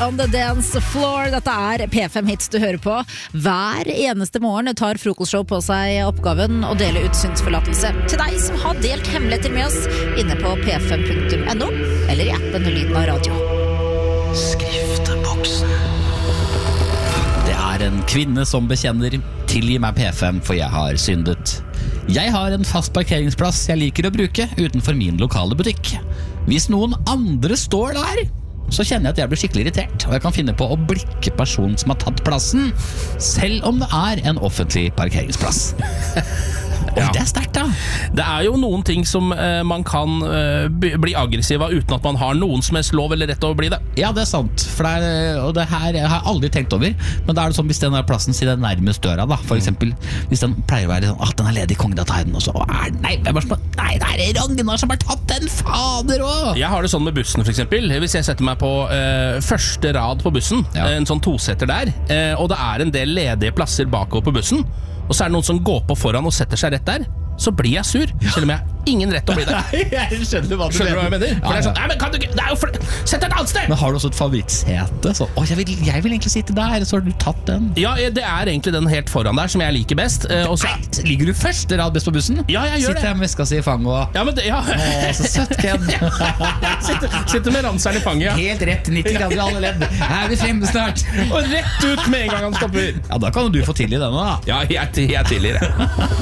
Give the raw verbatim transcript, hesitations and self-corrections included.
on the dance floor. Dette er P fem Hits du hører på. Hver eneste morgen tar Frokostshow på seg oppgaven å dele ut synsforlatelse til deg som har delt hemmeligheter med oss inne på p fem punktum n o eller i appen Lyden av radio. Skrifteboksen. Det er en kvinne som bekjenner: tilgi meg P fem, for jeg har syndet. Jeg har en fast parkeringsplass jeg liker å bruke utenfor min lokale butikk. Hvis noen andre står der, så kjenner jeg at jeg blir skikkelig irritert, og jeg kan finne på å blikke personen som har tatt plassen, selv om det er en offentlig parkeringsplass. Ja. Det er sterkt, da. Det er jo noen ting som eh, man kan eh, bli aggressiv av uten at man har noen som helst lov eller rett til å bli det. Ja, det er sant. For det er, og det her jeg har aldri tenkt over. Men da er det sånn, hvis den er plassen sier den nærmest døra, da, for eksempel, hvis den pleier å være sånn, at den er ledig, kongen, da tar jeg den, og så er, nei, hvem er som, nei, det er Ragnar som har tatt den, fader også. Jeg har det sånn med bussen, for eksempel. Hvis jeg setter meg på eh, første rad på bussen, ja. En sånn tosetter der, eh, og det er en del ledige plasser bakover på bussen, og så er det noen som går på foran og setter seg rett der, så blir jeg sur, selv om jeg har ingen rett til å bli der. Nei, jeg skjønner hva du skjønner hva jeg mener. For ja, det er sånn, nei, men kan du ikke, det er jo for, sett deg et annet sted! Men har du også et favorittsete? Så, å, jeg vil, jeg vil egentlig sitte der, så har du tatt den. Ja, det er egentlig den helt foran der som jeg liker best. Og så, nei, ligger du første rad best på bussen? Ja, jeg gjør sitter det. Sitter jeg med veska si i fanget og... Ja, men det, ja. Å, så søtt, Ken. sitter, sitter med ranseren i fanget, ja. Helt rett, nitti grader i alle ledd. Her er vi fremme snart. Og rett ut med en gang han stopper. Ja, da kan du få tilgi denne, da. Ja, jeg, jeg tilgir det.